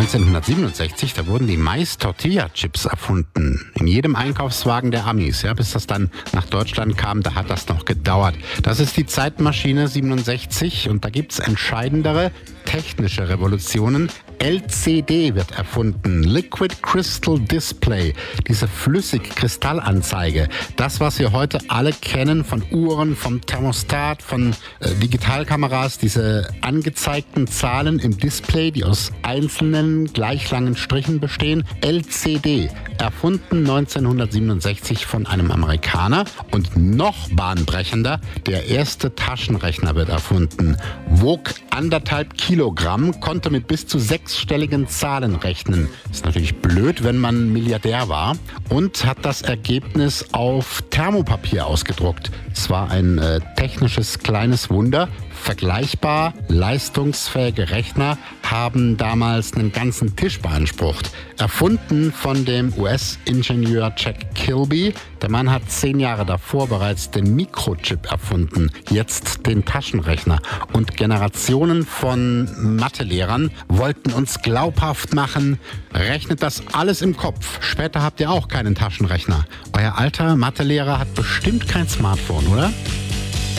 1967, da wurden die Mais-Tortilla-Chips erfunden. In jedem Einkaufswagen der Amis. Ja, bis das dann nach Deutschland kam, da hat das noch gedauert. Das ist die Zeitmaschine 67 und da gibt's entscheidendere technische Revolutionen. LCD wird erfunden, Liquid Crystal Display, diese Flüssigkristallanzeige. Das, was wir heute alle kennen von Uhren, vom Thermostat, von Digitalkameras, diese angezeigten Zahlen im Display, die aus einzelnen gleich langen Strichen bestehen. LCD, erfunden 1967 von einem Amerikaner. Und noch bahnbrechender, der erste Taschenrechner wird erfunden. Wog 1,5 Kilogramm, konnte mit bis zu 6-stelligen Zahlen rechnen. Ist natürlich blöd, wenn man Milliardär war. Und hat das Ergebnis auf Thermopapier ausgedruckt. Es war ein technisches kleines Wunder. Vergleichbar leistungsfähige Rechner haben damals einen ganzen Tisch beansprucht. Erfunden von dem US-Ingenieur Jack Kilby. Der Mann hat 10 Jahre davor bereits den Mikrochip erfunden, jetzt den Taschenrechner. Und Generationen von Mathelehrern wollten uns glaubhaft machen, rechnet das alles im Kopf. Später habt ihr auch keinen Taschenrechner. Euer alter Mathelehrer hat bestimmt kein Smartphone, oder?